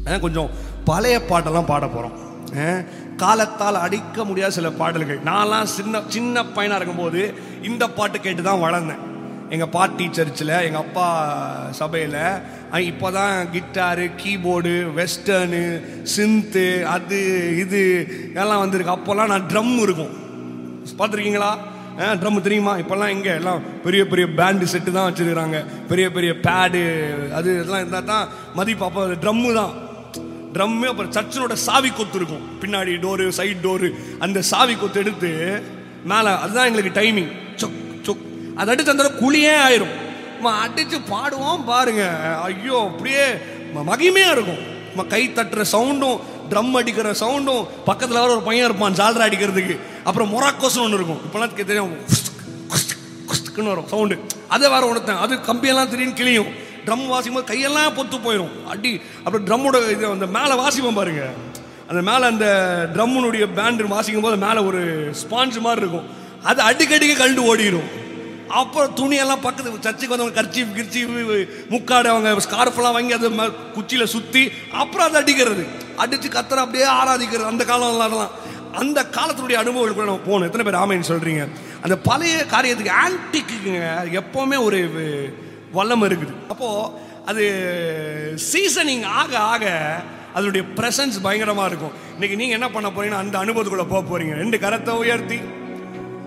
கொஞ்சம் பழைய பாட்டெல்லாம் பாட போகிறோம். காலத்தால் அடிக்க முடியாத சில பாடல்கள். நான்லாம் சின்ன பையனாக இருக்கும்போது இந்த பாட்டு கேட்டு தான் வளர்ந்தேன். எங்கள் பாட்டி சர்ச்சில், எங்கள் அப்பா சபையில் இப்போ தான் கிட்டாரு, கீபோர்டு, வெஸ்டர்னு, சிந்து, அது இது எல்லாம் வந்திருக்கு. அப்போல்லாம் நான் ட்ரம் இருக்கும், பார்த்துருக்கீங்களா? ட்ரம் தெரியுமா? இப்போல்லாம் எங்கே எல்லாம் பெரிய பெரிய பேண்டு செட்டு தான் வச்சுருக்கிறாங்க, பெரிய பெரிய பேடு அது இதெல்லாம் இருந்தால் தான் மதிப்பு. அப்போ ட்ரம்மு தான், ட்ரம்மு. அப்புறம் சர்ச்சினோட சாவி கொத்து இருக்கும், பின்னாடி டோரு, சைட் டோரு. அந்த சாவி கொத்து எடுத்து மேலே, அதுதான் எங்களுக்கு டைமிங். சொக் சொக் அதை அடித்து அந்த குழியே ஆயிரும். அடித்து பாடுவோம் பாருங்க, ஐயோ அப்படியே மகிமையாக இருக்கும். கை தட்டுற சவுண்டும், ட்ரம் அடிக்கிற சவுண்டும், பக்கத்தில் வர ஒரு பையன் இருப்பான் ஜால்ரா அடிக்கிறதுக்கு. அப்புறம் மொராக்கோஸ்னு ஒன்று இருக்கும், இப்போலாம் தெரியும், வரும் சவுண்டு. அதை வேற உணர்த்தேன். அது கம்பியெல்லாம் திடீர்னு கிளியும். ட்ரம் வாசிக்கும் போது கையெல்லாம் பொத்து போயிடும் அடி. அப்புறம் ட்ரம்மோட இது அந்த மேலே வாசிப்போம் பாருங்க, அந்த மேலே அந்த ட்ரம்முனுடைய பேண்டு வாசிக்கும் போது மேலே ஒரு ஸ்பாஞ்ச் மாதிரி இருக்கும், அது அடிக்கடிக்கு கழண்டு ஓடிடும். அப்புறம் துணியெல்லாம் பக்கத்து சர்ச்சுக்கு வந்தவங்க கர்ச்சி முக்காடு, அவங்க ஸ்கார்ஃபெல்லாம் வாங்கி அதை குச்சியில் சுற்றி அப்புறம் அதை அடிக்கிறது, அடித்து கத்துற அப்படியே ஆராதிக்கிறது. அந்த காலம் அதெல்லாம், அந்த காலத்தினுடைய அனுபவங்கள் கூட நம்ம போகணும். எத்தனை பேர் ஆமைன்னு சொல்கிறீங்க? அந்த பழைய காரியத்துக்கு, ஆன்டிக்குங்க எப்போவுமே ஒரு வல்லம் இருக்குது. அப்போது அது சீசனிங் ஆக ஆக அதனுடைய ப்ரெசன்ஸ் பயங்கரமாக இருக்கும். இன்றைக்கி நீங்கள் என்ன பண்ண போகிறீங்கன்னா அந்த அனுபவத்துக்குள்ளே போக போகிறீங்க. 2 கரத்தை உயர்த்தி